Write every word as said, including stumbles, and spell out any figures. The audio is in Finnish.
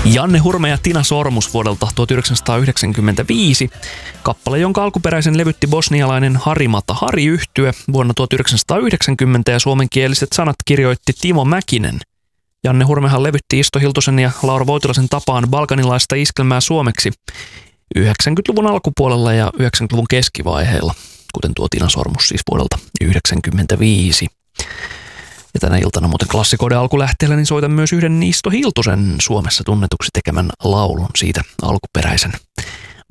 Janne Hurme ja Tina Sormus vuodelta tuhatyhdeksänsataayhdeksänkymmentäviisi. Kappale, jonka alkuperäisen levytti bosnialainen Harimata Hari-yhtye vuonna tuhatyhdeksänsataayhdeksänkymmentä ja suomenkieliset sanat kirjoitti Timo Mäkinen. Janne Hurmehan levytti Isto Hiltusen ja Laura Voutilaisen tapaan balkanilaista iskelmää suomeksi yhdeksänkymmentäluvun alkupuolella ja yhdeksänkymmentäluvun keskivaiheella, kuten tuo Tina Sormus siis vuodelta yhdeksänkymmentäviisi. Ja tänä iltana muuten klassikoiden alkulähteellä niin soitan myös yhden Isto Hiltusen Suomessa tunnetuksi tekemän laulun, siitä alkuperäisen